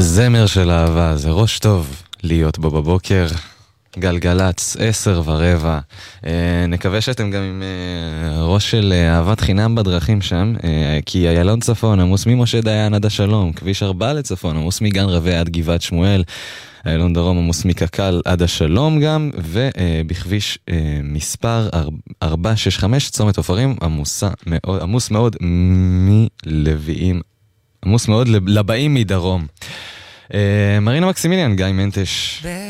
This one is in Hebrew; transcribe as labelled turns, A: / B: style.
A: זמר של אהבה, זה ראש טוב להיות בו בבוקר. גלגלץ, 10:15. נקווה שאתם גם עם ראש של אהבת חינם בדרכים שם, כי איילון צפון עמוס ממשה דיין עד השלום, כביש 4 לצפון עמוס מגן רבי עד גבעת שמואל, איילון דרום עמוס מקקל עד השלום גם, ובכביש מספר 465 צומת עופרים עמוס מאוד מלוויים, עמוס מאוד לבאים מדרום. מרינה מקסימיליאן, גיא מנטש.